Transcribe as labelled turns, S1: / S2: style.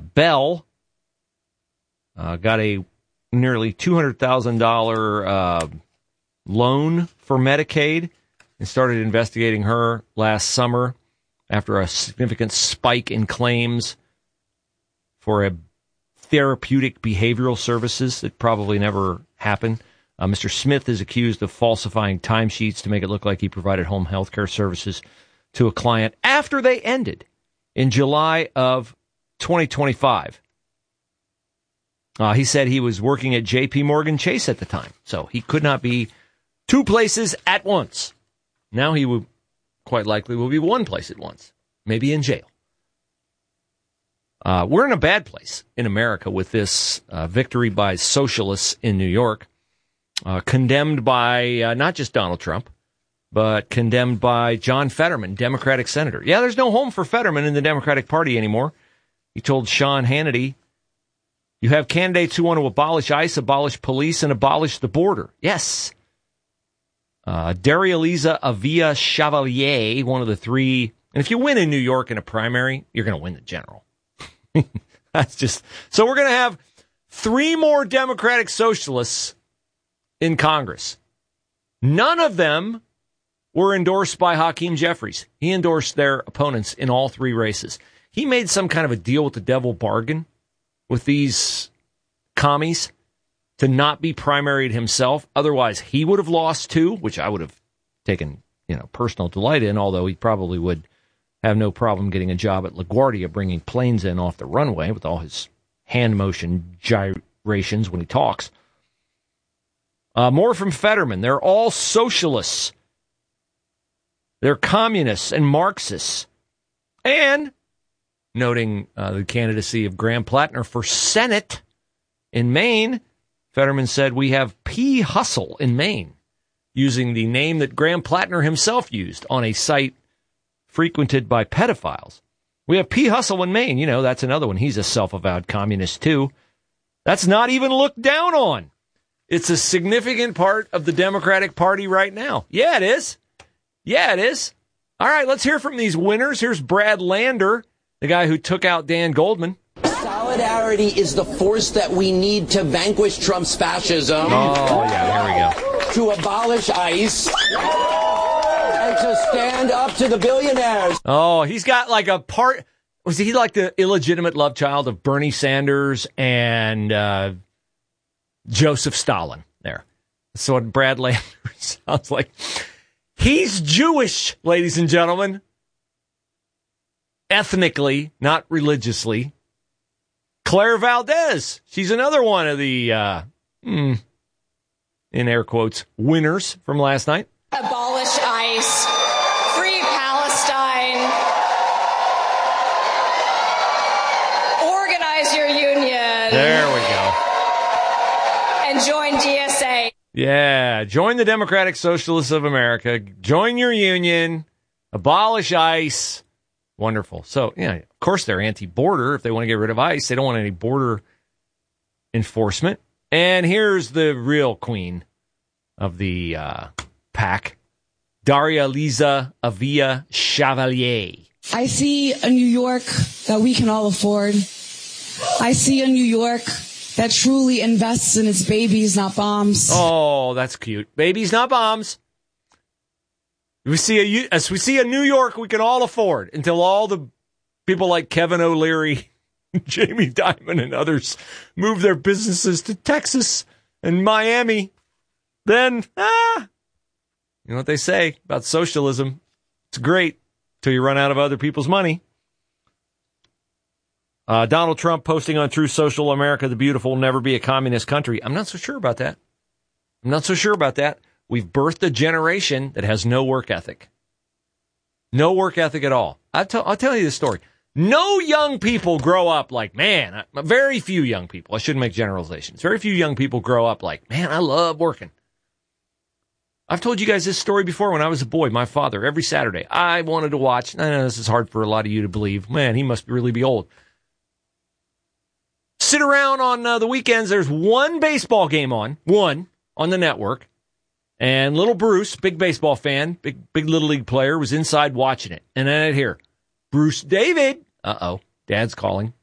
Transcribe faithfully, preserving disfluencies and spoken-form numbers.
S1: Bell uh, got a nearly two hundred thousand dollars uh, loan for Medicaid and started investigating her last summer after a significant spike in claims for a therapeutic behavioral services that probably never happened. Uh, Mister Smith is accused of falsifying timesheets to make it look like he provided home health care services to a client after they ended in July of twenty twenty-five. Uh, he said he was working at J P Morgan Chase at the time, so he could not be two places at once. Now he would quite likely will be one place at once, maybe in jail. Uh, we're in a bad place in America with this uh, victory by socialists in New York, uh, condemned by uh, not just Donald Trump, but condemned by John Fetterman, Democratic senator. Yeah, there's no home for Fetterman in the Democratic Party anymore. He told Sean Hannity, you have candidates who want to abolish ICE, abolish police, and abolish the border. Yes. Uh, Daria-Liza Avila Chevalier, one of the three. And if you win in New York in a primary, you're going to win the general. That's just. So we're going to have three more Democratic socialists in Congress. None of them were endorsed by Hakeem Jeffries. He endorsed their opponents in all three races. He made some kind of a deal with the devil bargain with these commies to not be primaried himself. Otherwise, he would have lost too, which I would have taken, you know, personal delight in, although he probably would have no problem getting a job at LaGuardia bringing planes in off the runway with all his hand motion gyrations when he talks. Uh, more from Fetterman. They're all socialists. They're communists and Marxists. And noting uh, the candidacy of Graham Plattner for Senate in Maine, Fetterman said, we have P. Hustle in Maine, using the name that Graham Plattner himself used on a site frequented by pedophiles. We have P. Hustle in Maine. You know, that's another one. He's a self-avowed communist, too. That's not even looked down on. It's a significant part of the Democratic Party right now. Yeah, it is. Yeah, it is. All right, let's hear from these winners. Here's Brad Lander, the guy who took out Dan Goldman.
S2: Solidarity is the force that we need to vanquish Trump's fascism.
S1: Oh, yeah, there we go.
S2: To abolish ICE. And to stand up to the billionaires.
S1: Oh, he's got like a part. Was he like the illegitimate love child of Bernie Sanders and uh, Joseph Stalin there? That's what Brad Lander sounds like. He's Jewish, ladies and gentlemen. Ethnically, not religiously. Claire Valdez. She's another one of the, uh, mm, in air quotes, winners from last night.
S3: Abolish ICE. Free Palestine. Organize your union.
S1: There we go.
S3: And join D S A.
S1: Yeah, join the Democratic Socialists of America. Join your union. Abolish ICE. Wonderful. So, yeah, of course they're anti-border. If they want to get rid of ICE, they don't want any border enforcement. And here's the real queen of the uh, pack, Daria-Liza Avila Chevalier.
S4: I see a New York that we can all afford. I see a New York that truly invests in its babies, not bombs.
S1: Oh, that's cute. Babies, not bombs. We see a as we see a New York we can all afford until all the people like Kevin O'Leary, Jamie Dimon, and others move their businesses to Texas and Miami. Then, ah, you know what they say about socialism? It's great till you run out of other people's money. Uh, Donald Trump posting on True Social, America the Beautiful will never be a communist country. I'm not so sure about that. I'm not so sure about that. We've birthed a generation that has no work ethic. No work ethic at all. I'll, t- I'll tell you this story. No young people grow up like, man, I, very few young people. I shouldn't make generalizations. Very few young people grow up like, man, I love working. I've told you guys this story before. When I was a boy, my father, every Saturday, I wanted to watch. I know this is hard for a lot of you to believe. Man, he must really be old. Sit around on uh, the weekends. There's one baseball game on, one on the network. And little Bruce, big baseball fan, big big Little League player, was inside watching it. And then I'd hear, Bruce David, uh-oh, Dad's calling.